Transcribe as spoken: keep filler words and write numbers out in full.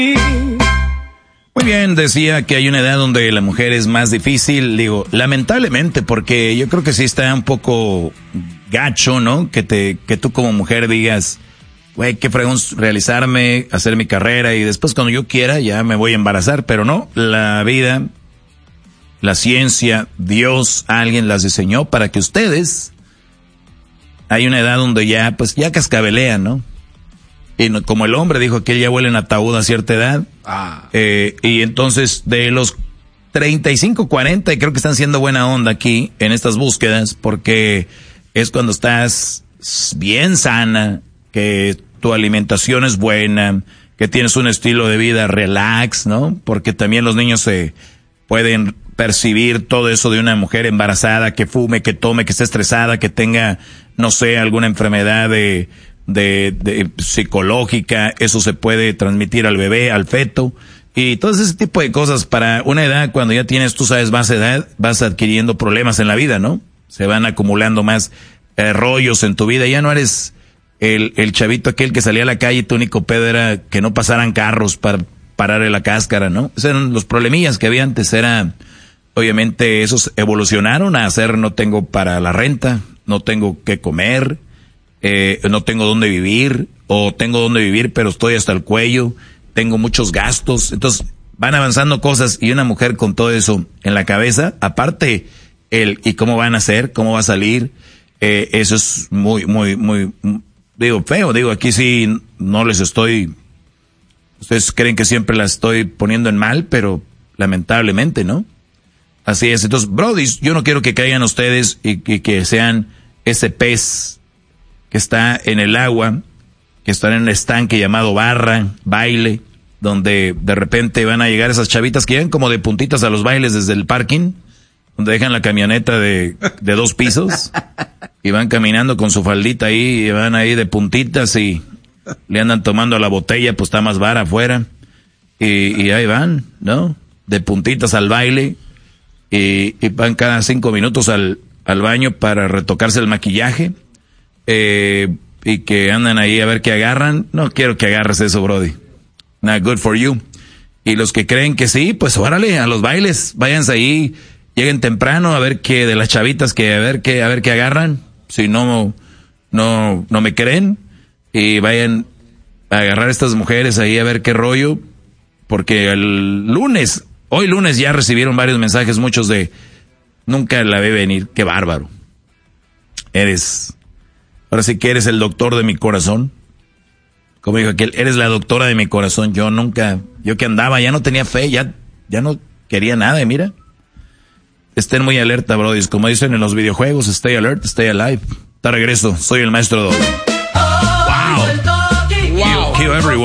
Muy bien, decía que hay una edad donde la mujer es más difícil, digo, lamentablemente, porque yo creo que sí está un poco gacho, ¿no? Que te, que tú como mujer digas, güey, qué fregón realizarme, hacer mi carrera y después cuando yo quiera ya me voy a embarazar, pero no, la vida, la ciencia, Dios, alguien las diseñó para que ustedes, hay una edad donde ya, pues ya cascabelean, ¿no? Y no, como el hombre dijo que él ya huele en ataúd a cierta edad, ah. eh, y entonces de los treinta y cinco, cuarenta, y creo que están siendo buena onda aquí en estas búsquedas, porque es cuando estás bien sana, que tu alimentación es buena, que tienes un estilo de vida relax, ¿no? Porque también los niños se pueden percibir todo eso de una mujer embarazada, que fume, que tome, que esté estresada, que tenga, no sé, alguna enfermedad de... De, de psicológica, eso se puede transmitir al bebé, al feto, y todo ese tipo de cosas. Para una edad, cuando ya tienes, tú sabes, más edad, vas adquiriendo problemas en la vida, ¿no? Se van acumulando más eh, rollos en tu vida, ya no eres el, el chavito aquel que salía a la calle y tu único pedo era que no pasaran carros para pararle la cáscara, ¿no? Esos eran los problemillas que había antes, era, obviamente esos evolucionaron a hacer, no tengo para la renta, no tengo que comer, Eh, no tengo dónde vivir, o tengo dónde vivir pero estoy hasta el cuello, tengo muchos gastos. Entonces van avanzando cosas, y una mujer con todo eso en la cabeza, aparte el y cómo van a hacer, cómo va a salir, eh, eso es muy, muy, muy, digo, feo. Digo, aquí sí no les estoy, ustedes creen que siempre la estoy poniendo en mal, pero lamentablemente, ¿no? Así es. Entonces, brody, yo no quiero que caigan ustedes y, y que sean ese pez que está en el agua, que está en un estanque llamado barra, baile, donde de repente van a llegar esas chavitas que llegan como de puntitas a los bailes desde el parking, donde dejan la camioneta de, de dos pisos, y van caminando con su faldita ahí, y van ahí de puntitas, y le andan tomando la botella, pues está más vara afuera, y, y ahí van, ¿no? De puntitas al baile, y, y van cada cinco minutos al, al baño para retocarse el maquillaje. Eh, y que andan ahí a ver qué agarran. No quiero que agarres eso, brody. Not good for you. Y los que creen que sí, pues órale, a los bailes, váyanse ahí, lleguen temprano a ver qué de las chavitas, que a ver qué, a ver qué agarran. Si no, no, no me creen, y vayan a agarrar a estas mujeres ahí a ver qué rollo, porque el lunes, hoy lunes ya recibieron varios mensajes, muchos de, nunca la ve venir, qué bárbaro. Eres... Ahora sí que eres el doctor de mi corazón. Como dijo aquel, eres la doctora de mi corazón. Yo nunca, yo que andaba, ya no tenía fe, ya, ya no quería nada, y mira. Estén muy alerta, brodis. Como dicen en los videojuegos, stay alert, stay alive. Te regreso, soy el maestro Dog. Wow. Wow. Kill, kill everyone.